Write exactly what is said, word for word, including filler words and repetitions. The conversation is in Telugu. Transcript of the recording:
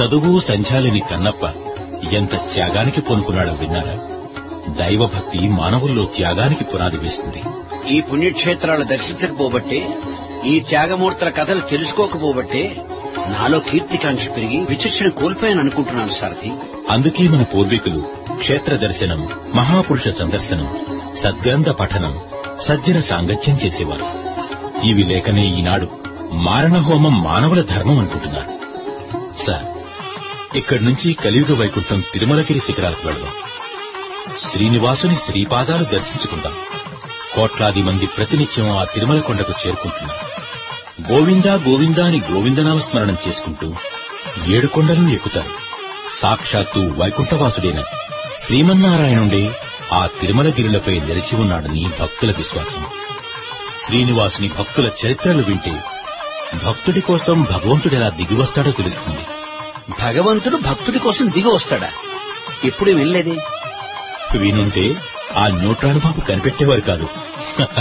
చదువు సంధ్యాలేని కన్నప్ప ఎంత త్యాగానికి పూనుకున్నాడో విన్నారా? దైవభక్తి మానవుల్లో త్యాగానికి పునాది వేస్తుంది. ఈ పుణ్యక్షేత్రాలు దర్శించకపోబట్టే, ఈ త్యాగమూర్తుల కథలు తెలుసుకోకపోబట్టే నాలో కీర్తికాంక్ష పెరిగి విచక్షణ కోల్పోయాననుకుంటున్నాను సారథి. అందుకే మన పూర్వీకులు క్షేత్ర దర్శనం, మహాపురుష సందర్శనం, సద్గ్రంథ పఠనం, సజ్జన సాంగత్యం చేసేవారు. ఇవి లేకనే ఈనాడు మారణహోమం మానవుల ధర్మం అనుకుంటున్నారు. సార్, ఇక్కడి నుంచి కలియుగ వైకుంఠం తిరుమలగిరి శిఖరాలకు వెళ్దాం. శ్రీనివాసుని శ్రీపాదాలు దర్శించుకుందాం. కోట్లాది మంది ప్రతినిత్యం ఆ తిరుమల కొండకు చేరుకుంటున్నారు. గోవిందా గోవిందా అని గోవిందనామ స్మరణం చేసుకుంటూ ఏడు కొండలు ఎక్కుతారు. సాక్షాత్తు వైకుంఠవాసుడైన శ్రీమన్నారాయణుండే ఆ తిరుమలగిరిలపై నిలిచి ఉన్నాడని భక్తుల విశ్వాసం. శ్రీనివాసుని భక్తుల చరిత్రలు వింటే భక్తుడి కోసం భగవంతుడెలా దిగివస్తాడో తెలుస్తుంది. భగవంతుడు భక్తుడి కోసం దిగి వస్తాడా? ఎప్పుడు వినలేదే. వినుంటే ఆ న్యూట్రాన్ బాబు కనిపెట్టేవారు కాదు.